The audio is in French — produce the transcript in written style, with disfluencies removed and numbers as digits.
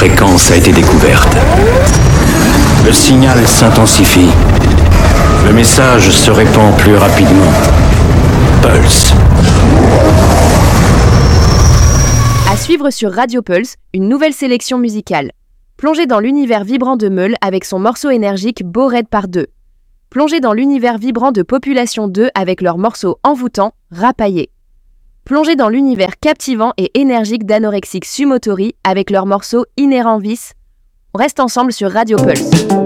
fréquence a été découverte. Le signal s'intensifie. Le message se répand plus rapidement. Pulse. À suivre sur Radio Pulse, une nouvelle sélection musicale. Plongez dans l'univers vibrant de Meule avec son morceau énergique Beau Raid par 2. Plongez dans l'univers vibrant de Population 2 avec leur morceau envoûtant Rapaillé. Plongez dans l'univers captivant et énergique d'Anorexique Sumotori avec leur morceau Inhérent Vice. On reste ensemble sur Radio Pulse.